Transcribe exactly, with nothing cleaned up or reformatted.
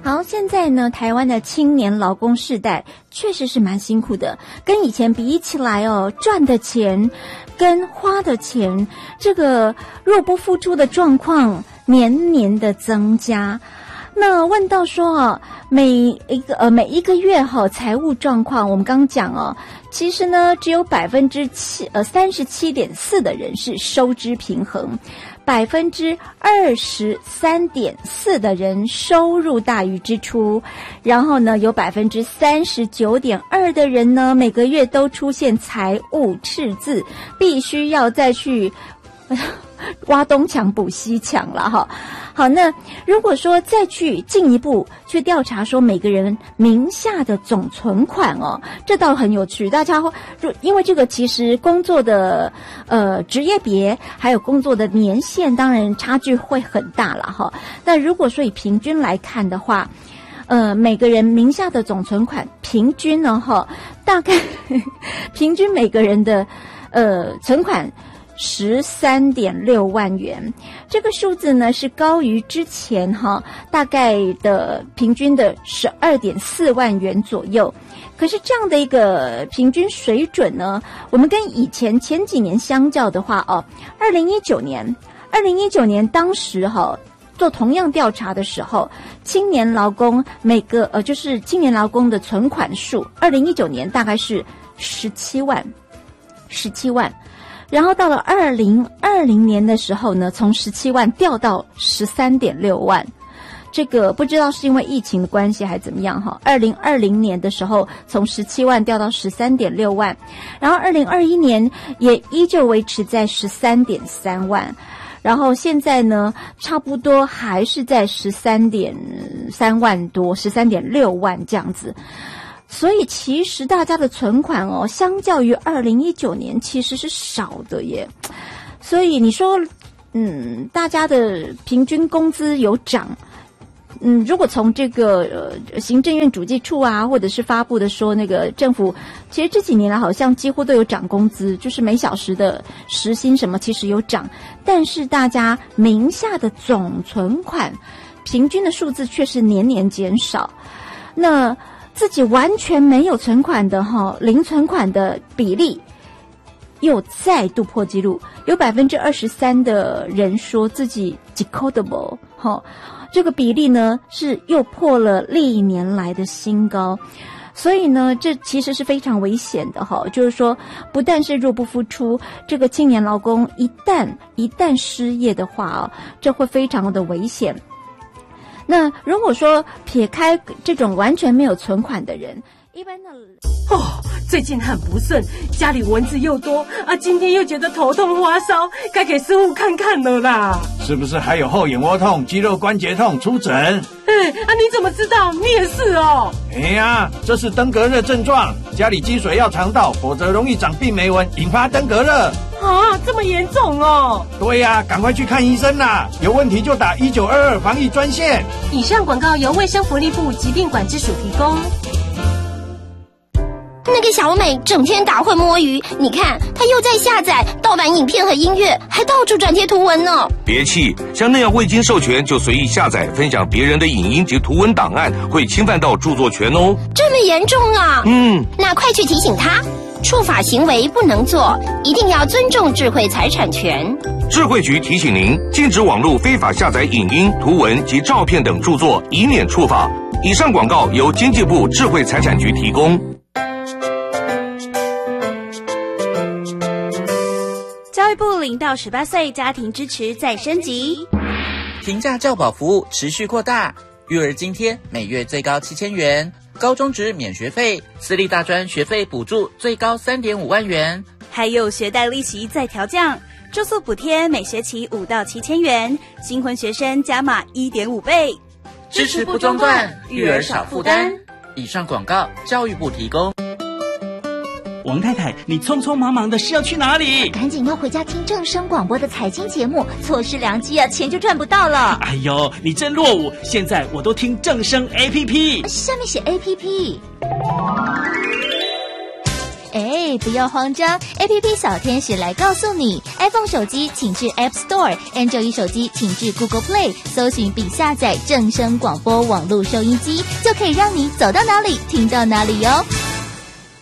好，现在呢，台湾的青年劳工世代确实是蛮辛苦的，跟以前比起来哦，赚的钱跟花的钱，这个入不敷出的状况年年的增加。那问到说啊，每一个呃每一个月哈、哦、财务状况，我们刚刚讲哦，其实呢只有百分之七呃三十七点四的人是收支平衡。百分之二十三点四的人收入大于支出，然后呢，有百分之三十九点二的人呢，每个月都出现财务赤字，必须要再去挖东墙补西墙了哈。好，那如果说再去进一步去调查说每个人名下的总存款哦，这倒很有趣。大家会因为这个其实工作的呃职业别还有工作的年限，当然差距会很大了哈。那如果说以平均来看的话，呃，每个人名下的总存款平均呢哈，大概平均每个人的呃存款十三点六万元，这个数字呢是高于之前哈大概的平均的十二点四万元左右。可是这样的一个平均水准呢，我们跟以前前几年相较的话哦，二零一九年，二零一九年当时哈做同样调查的时候，青年劳工每个呃就是青年劳工的存款数，二零一九年大概是十七万，十七万。然后到了二零二零年的时候呢，从十七万掉到十三点六万。这个不知道是因为疫情的关系还是怎么样哈。二零二零年的时候从十七万掉到十三点六万，然后二零二一年也依旧维持在十三点三万。然后现在呢，差不多还是在十三点三万多，十三点六万这样子。所以其实大家的存款哦，相较于二零一九年其实是少的耶。所以你说，嗯，大家的平均工资有涨，嗯，如果从这个呃行政院主计处啊，或者是发布的说那个政府，其实这几年来好像几乎都有涨工资，就是每小时的时薪什么其实有涨，但是大家名下的总存款平均的数字却是年年减少。那自己完全没有存款的哈，零存款的比例又再度破纪录，有百分之二十三的人说自己 decodable 哈，这个比例呢是又破了历年来的新高。所以呢，这其实是非常危险的哈，就是说，不但是入不敷出，这个青年劳工一旦一旦失业的话啊，这会非常的危险。那如果说撇开这种完全没有存款的人，一般的哦，最近很不顺，家里蚊子又多啊，今天又觉得头痛发烧，该给师傅看看了啦。 是不是还有后眼窝痛、肌肉关节痛？出诊。 哎啊，你怎么知道？你也是哦。 哎呀，这是登革热症状，家里积水要肠道，否则容易长病媒蚊，引发登革热。 啊，这么严重哦！ 对呀、啊，赶快去看医生啦！有问题就打一九二二防疫专线。 以上广告由卫生福利部疾病管制署提供。 那个小美整天打混摸鱼，你看她又在下载盗版影片和音乐，还到处转贴图文呢。 别气，像那样未经授权就随意下载分享别人的影音及图文档案，会侵犯到著作权哦。 这么严重啊？ 嗯， 那快去提醒他，触法行为不能做，一定要尊重智慧财产权。 智慧局提醒您，禁止网络非法下载影音、图文及照片等著作，以免触法。以上广告由经济部智慧财产局提供。 教育部零到十八岁家庭支持再升级， 平价教保服务持续扩大，育儿津贴每月最高七千元，高中职免学费，私立大专学费补助最高三点五万元， 还有学贷利息再调降，住宿补贴每学期五到七千元，新婚学生加码一点五倍， 支持不中断，育儿少负担。以上广告教育部提供。 王太太，你匆匆忙忙的是要去哪里？ 赶紧要回家听正声广播的财经节目，错失良机啊，钱就赚不到了。 哎呦，你真落伍！现在我都听正声 A P P， 下面写 A P P。 哎，不要慌张 ，A P P 小天使来告诉你 ，iPhone 手机请至 App Store，Android 手机请至 Google Play， 搜寻并下载正声广播网络收音机，就可以让你走到哪里听到哪里哟。